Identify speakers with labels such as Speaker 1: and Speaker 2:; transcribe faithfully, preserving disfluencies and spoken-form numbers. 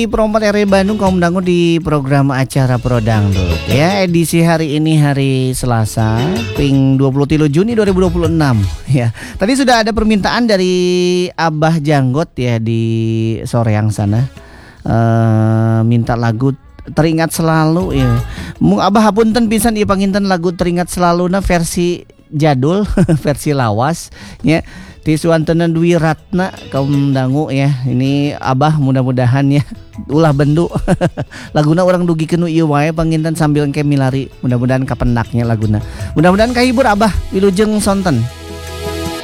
Speaker 1: Di Perompat R I Bandung kaum dangu di program acara Pro Dangdut ya, edisi hari ini hari Selasa ping dua puluh tiga Juni dua ribu dua puluh enam ya. Tadi sudah ada permintaan dari Abah Janggot ya di Soreang sana, uh, minta lagu Teringat Selalu ya. Mung Abah hapunten pisan ieu panginten lagu Teringat Selalu na versi jadul versi lawas ya. Ti Suantena Dwi Ratna kaum dangu ya. Ini Abah mudah-mudahan ya ulah bendu laguna orang dugikeun ieu wae panginten sambil engke milari, mudah-mudahan kapendaknya laguna. Mudah-mudahan kahibur Abah wilujeng sonten.